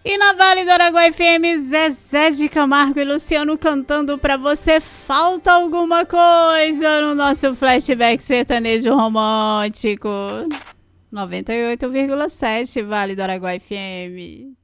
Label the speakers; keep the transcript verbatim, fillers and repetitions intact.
Speaker 1: E na Vale do Araguaia F M, Zezé de Camargo e Luciano cantando pra você. Falta alguma coisa no nosso flashback sertanejo romântico. noventa e oito vírgula sete Vale do Araguaia F M.